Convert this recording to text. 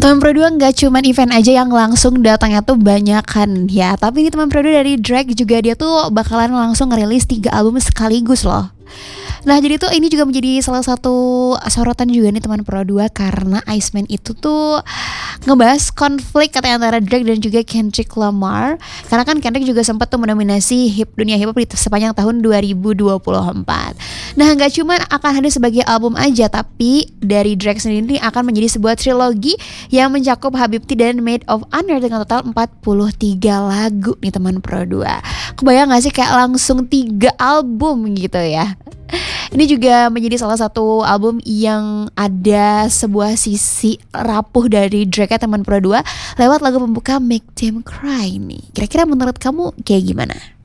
Teman Pro 2 nggak cuman event aja yang langsung datangnya tuh banyak kan ya. Tapi ini teman Pro 2 dari Drake juga dia tuh bakalan langsung ngerilis 3 album sekaligus loh. Nah jadi tuh ini juga menjadi salah satu sorotan juga nih teman Pro 2 karena Iceman itu tuh ngebahas konflik katanya antara Drake dan juga Kendrick Lamar. Karena kan Kendrick juga sempat tuh mendominasi dunia hip hop di sepanjang tahun 2024. Nah gak cuma akan hadir sebagai album aja, tapi dari Drake sendiri akan menjadi sebuah trilogi yang mencakup Habibti dan Maid of Honor dengan total 43 lagu nih teman Pro 2. Kebayang gak sih kayak langsung 3 album gitu ya. Ini juga menjadi salah satu album yang ada sebuah sisi rapuh dari Drake teman Pro 2 lewat lagu pembuka Make Them Cry nih. Kira-kira menurut kamu kayak gimana?